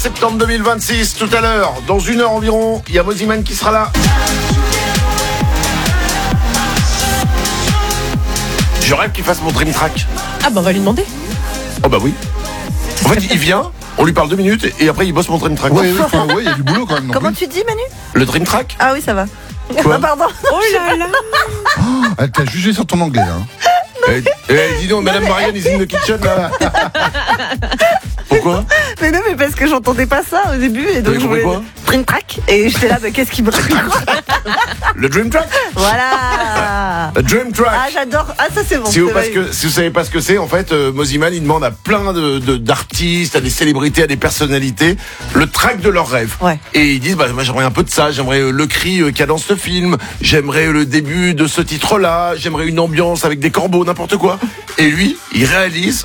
Septembre 2026, tout à l'heure, dans 1 heure environ, il y a Mosiman qui sera là. Je rêve qu'il fasse mon Dream Track. Ah bah on va lui demander. Oh bah oui. En fait, il vient, on lui parle 2 minutes et après il bosse mon Dream Track. Oui, il y a du boulot quand même. Comment tu dis, Manu? Le Dream Track? Ah oui, ça va. Quoi? Pardon. Oh là là. Elle t'a jugé sur ton anglais. Hein. Dis donc, Madame Marianne is in the kitchen là. Pourquoi? Mais non, mais parce que j'entendais pas ça au début et donc T'avais je compris voulais quoi? Dream Track et j'étais là, mais qu'est-ce qu'il me raconte? Le Dream Track? Voilà. Le Dream Track. Ah, j'adore. Ah, ça c'est bon. Si vous savez pas ce que c'est, en fait, Mosiman il demande à plein d'artistes, à des célébrités, à des personnalités le track de leurs rêves. Ouais. Et ils disent bah moi j'aimerais un peu de ça, j'aimerais le cri qu'il y a dans ce film, j'aimerais le début de ce titre-là, j'aimerais une ambiance avec des corbeaux, n'importe quoi. Et lui, il réalise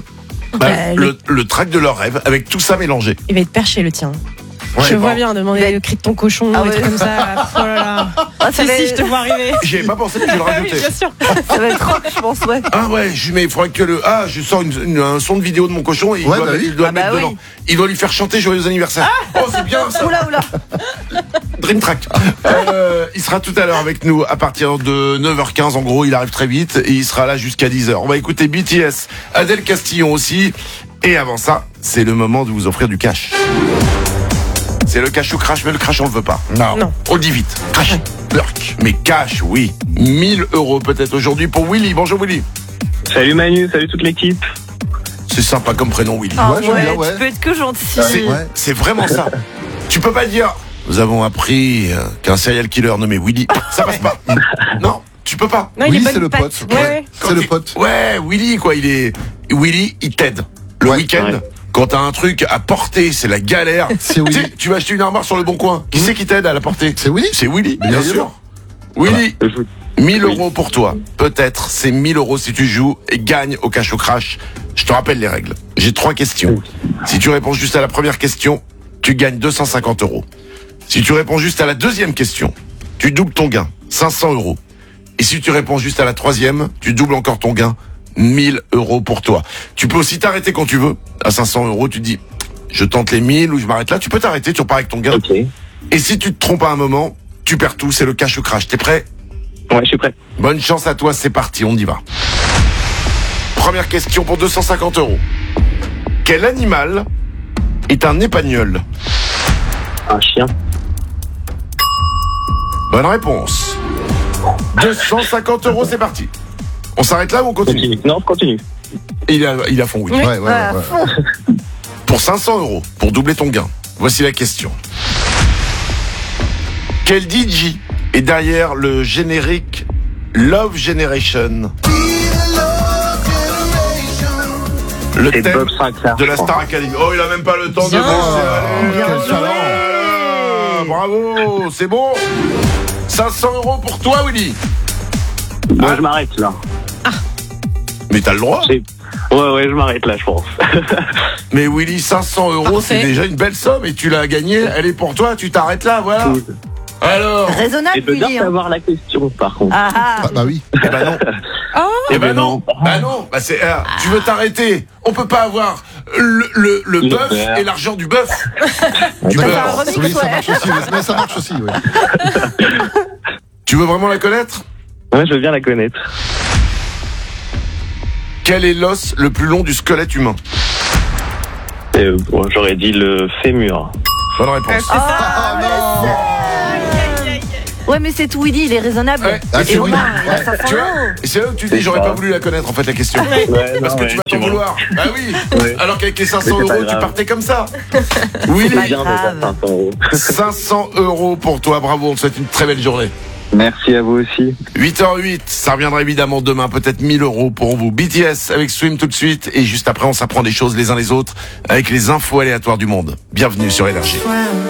le track de leurs rêves avec tout ça mélangé. Il va être perché le tien. Ouais, je vois bon. bien demander le cri de ton cochon, Ah des ouais. trucs comme ça. Oh là là. Ah, ça va Si, être- je te vois arriver. J'y avais pas pensé, mais je vais le Ah oui, rajouter. bien sûr. Ça va être rock, je pense, ouais. Ah ouais, mais il faudrait que je sors un son de vidéo de mon cochon et Ouais, bah oui. il doit Ah bah mettre oui. dedans. Il doit lui faire chanter Joyeux anniversaire. Oh, c'est bien ça. Oula, oula. Dream Track. Il sera tout à l'heure avec nous à partir de 9h15. En gros, il arrive très vite et il sera là jusqu'à 10h. On va écouter BTS, Adèle Castillon aussi. Et avant ça, c'est le moment de vous offrir du cash. C'est le cash ou crash, mais le crash on le veut pas. Non. On le dit vite. Crash, lurk. Mais cash, oui. 1 000 € peut-être aujourd'hui pour Willy. Bonjour Willy. Salut Manu, salut toute l'équipe. C'est sympa comme prénom Willy. Ah Ouais, j'aime bien, ouais. tu peux être que gentil. Ouais. C'est vraiment ça. Tu peux pas dire nous avons appris qu'un serial killer nommé Willy. Ça passe pas. Non, tu peux pas. Non, Oui, il est c'est bonne le patte. pote. Ouais. Quand C'est le il- pote. Ouais, Willy quoi, Willy, il t'aide. Le Ouais. week-end, Ouais. quand t'as un truc à porter, c'est la galère. C'est Willy. Tu sais, tu vas acheter une armoire sur le bon coin. Qui c'est qui t'aide à la porter? C'est Willy. C'est Willy, Bien bien sûr. sûr. Willy, Je vous- 1 000 € pour toi. Peut-être, c'est 1 000 € si tu joues et gagne au cash au crash. Je te rappelle les règles. J'ai 3 questions. Si tu réponds juste à la première question, tu gagnes 250 €. Si tu réponds juste à la deuxième question, tu doubles ton gain, 500 €. Et si tu réponds juste à la troisième, tu doubles encore ton gain, 1 000 € pour toi. Tu peux aussi t'arrêter quand tu veux. À 500 €, tu dis, je tente les 1000 ou je m'arrête là. Tu peux t'arrêter, tu repars avec ton gain. Ok. Ouais, Et si tu te trompes à un moment, tu perds tout, c'est le cash ou crash. T'es prêt? je suis prêt. Bonne chance à toi, c'est parti, on y va. Première question pour 250 €. Quel animal est un épagnol? Un chien. Bonne réponse. 250 €, c'est parti. On s'arrête là ou on continue? Continue. Non, continue. Il a fond, oui. Oui. Ouais, ouais, Ah, ouais. fond. Pour 500 €, pour doubler ton gain, voici la question. Quel DJ est derrière le générique Love Generation? Le C'est thème Bob Sinclair. de la je crois. Star Academy. Oh, il a même pas le temps de Bien. bosser. Allez, Quel allez, talent. allez. Bravo, c'est bon. 500 € pour toi, Willy. Moi, je m'arrête là. Mais t'as le droit. Ouais, je m'arrête là, je pense. Mais Willy, 500 €, Parfait. c'est déjà une belle somme et tu l'as gagnée. Elle est pour toi, tu t'arrêtes là, voilà. Alors, Raisonnable, Et de bien Willy. Hein. savoir la question, par contre. Ah, ah. Ah, bah oui. eh ben non. Oh. Eh ben ben non. non. Bah non. Bah c'est. Tu veux t'arrêter? On peut pas avoir le bœuf beurre. et l'argent du bœuf. Du Ça beurre. va, remix, Oui, ça ouais. marche aussi. Mais ça marche aussi, oui. Tu veux vraiment la connaître? Ouais, je veux bien la connaître. Quel est l'os le plus long du squelette humain? Bon, j'aurais dit le fémur. Bonne réponse. Ah non. Ouais, mais c'est tout, Willy, il est raisonnable. Ouais. Ah, Et c'est Romain, Willy. il a 500 Tu vois? €. Et c'est là où tu dis j'aurais pas voulu la connaître en fait la question. Ouais, Parce que tu vas t'en vouloir. Bah oui. Ouais. Alors qu'avec les 500 Mais c'est pas €, tu grave. partais comme ça. C'est Willy, pas Bien, grave. déjà 500 €. 500 € pour toi. Bravo. On te souhaite une très belle journée. Merci à vous aussi. 8h08, ça reviendra évidemment demain, peut-être 1 000 € pour vous. BTS avec Swim tout de suite, et juste après on s'apprend des choses les uns les autres avec les infos aléatoires du monde. Bienvenue sur Énergie.